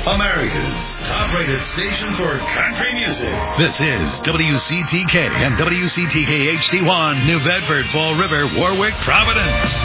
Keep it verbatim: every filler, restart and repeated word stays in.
America's top-rated station for country music. This is W C T K and W C T K H D one, New Bedford, Fall River, Warwick, Providence.